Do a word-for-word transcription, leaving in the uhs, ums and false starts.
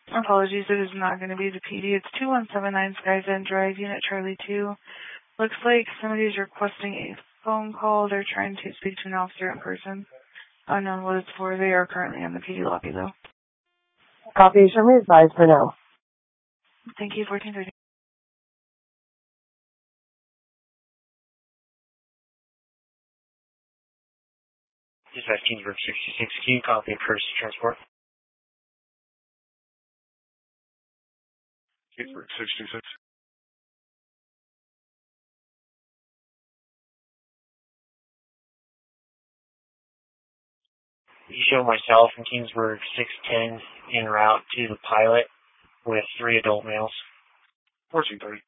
Apologies, it is not going to be the P D. It's two one seven nine Skyzen Drive, Unit Charlie two. Looks like somebody's requesting a phone call. They're trying to speak to an officer in person. Unknown what it's for. They are currently in the P D lobby, though. Copy. Show me advised for now. Thank you, fourteen thirty. Dispatch Kingsburg sixty-six, can you copy first transport? Kingsburg sixty-six. You show myself in Kingsburg six ten en route to the pilot with three adult males. fourteen thirty.